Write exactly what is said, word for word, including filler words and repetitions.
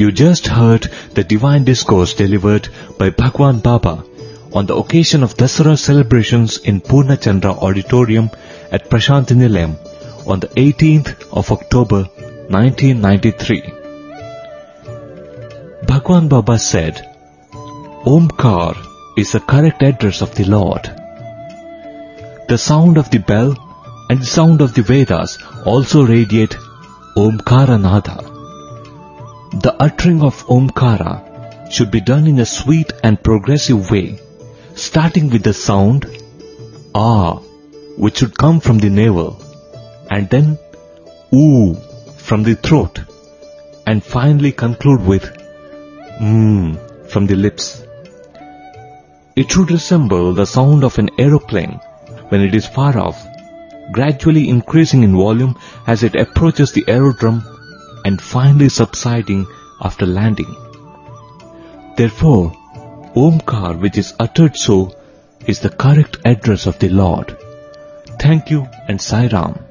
You just heard the divine discourse delivered by Bhagwan Baba on the occasion of Dasara celebrations in Purnachandra Auditorium at Prashanthi Nilayam on the eighteenth of October nineteen ninety-three. Bhagwan Baba said, Omkar is the correct address of the Lord. The sound of the bell and the sound of the Vedas also radiate Omkaranada. The uttering of Omkara should be done in a sweet and progressive way, starting with the sound Ah, which should come from the navel, and then Oo from the throat, and finally conclude with Mmm from the lips. It should resemble the sound of an aeroplane when it is far off, gradually increasing in volume as it approaches the aerodrome and finally subsiding after landing. Therefore, Omkar, which is uttered so, is the correct address of the Lord. Thank you and Sai Ram.